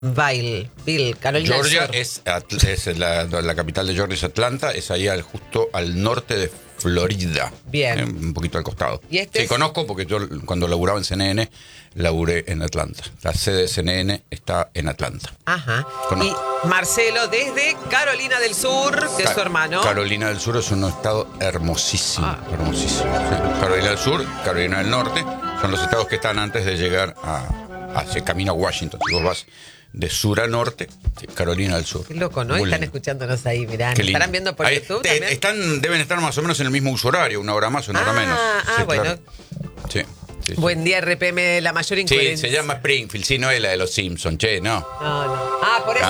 Carolina Georgia del Sur. es la capital de Georgia, es Atlanta, es ahí justo al norte de Florida. Bien. Un poquito al costado. ¿Y Sí, conozco porque yo cuando laburaba en CNN, laburé en Atlanta. La sede de CNN está en Atlanta. Ajá. Conozco. Y Marcelo desde Carolina del Sur, que es su hermano. Carolina del Sur es un estado hermosísimo. Hermosísimo. Sí. Carolina del Sur, Carolina del Norte, son los estados que están antes de llegar hacia camino a Washington. Si vos vas de sur a norte, Carolina del Sur. Qué loco, ¿no? Muy Están lindo. escuchándonos ahí, mirá. ¿Nos estarán viendo por YouTube también? Deben estar más o menos en el mismo uso horario, una hora más o una hora menos. Sí, bueno. claro. Sí. Buen día, RPM, la mayor incoherencia. Sí, se llama Springfield, sí, no es la de los Simpsons, che, no. No. Ah, por eso.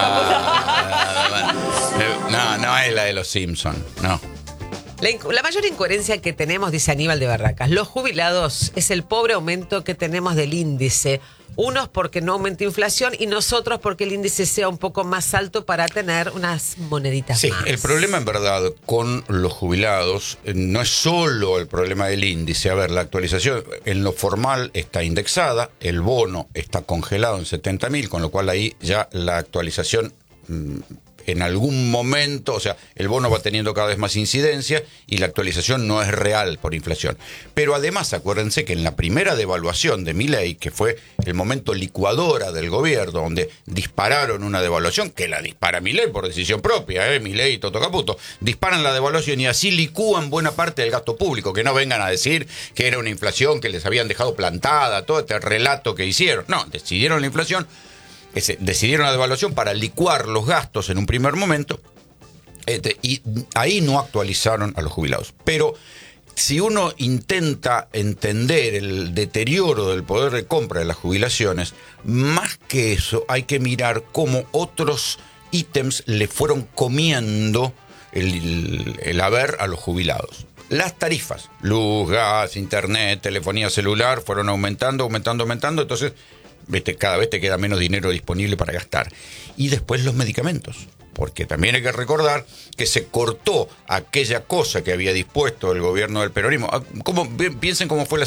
No es la de los Simpsons, no. La mayor incoherencia que tenemos, dice Aníbal de Barracas, los jubilados es el pobre aumento que tenemos del índice. Unos porque no aumenta inflación y nosotros porque el índice sea un poco más alto para tener unas moneditas más. Sí, el problema en verdad con los jubilados no es solo el problema del índice. A ver, la actualización en lo formal está indexada, el bono está congelado en 70.000, con lo cual ahí ya la actualización en algún momento, o sea, el bono va teniendo cada vez más incidencia y la actualización no es real por inflación. Pero además, acuérdense que en la primera devaluación de Milei, que fue el momento licuadora del gobierno, donde dispararon una devaluación, que la dispara Milei por decisión propia, Milei y Toto Caputo, disparan la devaluación y así licúan buena parte del gasto público, que no vengan a decir que era una inflación que les habían dejado plantada, todo este relato que hicieron. No, decidieron la inflación, decidieron la devaluación para licuar los gastos en un primer momento, y ahí no actualizaron a los jubilados. Pero si uno intenta entender el deterioro del poder de compra de las jubilaciones, más que eso hay que mirar cómo otros ítems le fueron comiendo el haber a los jubilados. Las tarifas, luz, gas, internet, telefonía celular, fueron aumentando, entonces cada vez te queda menos dinero disponible para gastar. Y después los medicamentos, porque también hay que recordar que se cortó aquella cosa que había dispuesto el gobierno del peronismo. Piensen cómo fue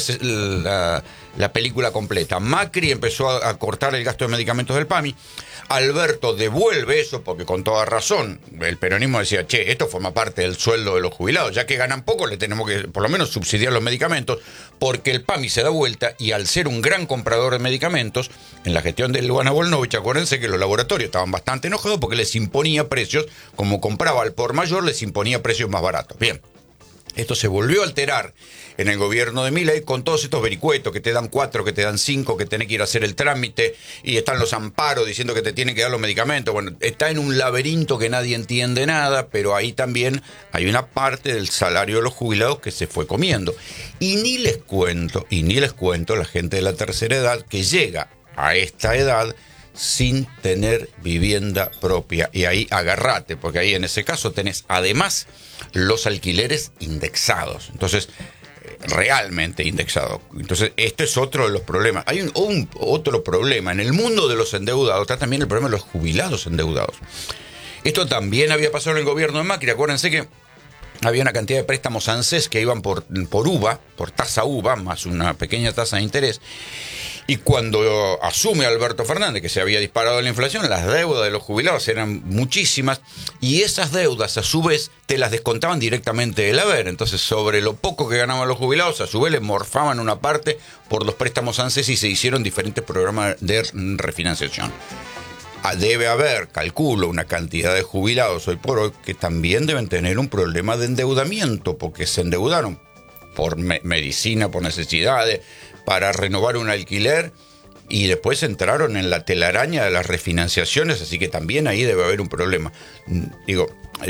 la película completa. Macri empezó a cortar el gasto de medicamentos del PAMI. Alberto devuelve eso porque con toda razón el peronismo decía, che, esto forma parte del sueldo de los jubilados, ya que ganan poco le tenemos que por lo menos subsidiar los medicamentos, porque el PAMI se da vuelta y al ser un gran comprador de medicamentos, en la gestión de Luana Volnovich, acuérdense que los laboratorios estaban bastante enojados porque les imponía precios, como compraba al por mayor, les imponía precios más baratos. Bien. Esto se volvió a alterar en el gobierno de Milei con todos estos vericuetos que te dan 4, que te dan 5, que tenés que ir a hacer el trámite y están los amparos diciendo que te tienen que dar los medicamentos. Bueno, está en un laberinto que nadie entiende nada, pero ahí también hay una parte del salario de los jubilados que se fue comiendo. Y ni les cuento la gente de la tercera edad que llega a esta edad sin tener vivienda propia. Y ahí agarrate, porque ahí en ese caso tenés además los alquileres indexados. Entonces, realmente indexados. Entonces, este es otro de los problemas. Hay otro problema. En el mundo de los endeudados está también el problema de los jubilados endeudados. Esto también había pasado en el gobierno de Macri. Acuérdense que había una cantidad de préstamos ANSES que iban por UVA, por tasa UVA, más una pequeña tasa de interés. Y cuando asume Alberto Fernández, que se había disparado la inflación, las deudas de los jubilados eran muchísimas, y esas deudas a su vez te las descontaban directamente del haber. Entonces, sobre lo poco que ganaban los jubilados, a su vez les morfaban una parte por los préstamos ANSES y se hicieron diferentes programas de refinanciación. Debe haber, calculo, una cantidad de jubilados hoy por hoy que también deben tener un problema de endeudamiento, porque se endeudaron por medicina, por necesidades, para renovar un alquiler, y después entraron en la telaraña de las refinanciaciones, así que también ahí debe haber un problema. Digo,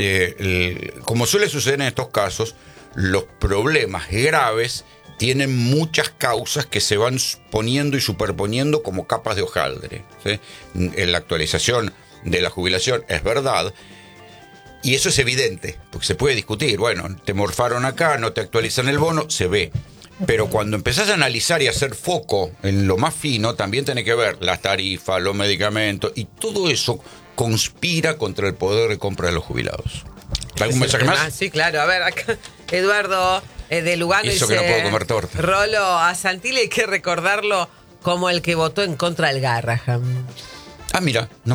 como suele suceder en estos casos, los problemas graves tienen muchas causas que se van poniendo y superponiendo como capas de hojaldre, ¿sí? En la actualización de la jubilación es verdad, y eso es evidente, porque se puede discutir, bueno, te morfaron acá, no te actualizan el bono, se ve. Pero cuando empezás a analizar y a hacer foco en lo más fino, también tiene que ver las tarifas, los medicamentos, y todo eso conspira contra el poder de compra de los jubilados. ¿Algún mensaje más? Sí, claro. A ver, acá Eduardo de Lugano Eso dice, que no puedo comer torta. Rolo, a Santilli hay que recordarlo como el que votó en contra del Garrahan. Ah, mira, no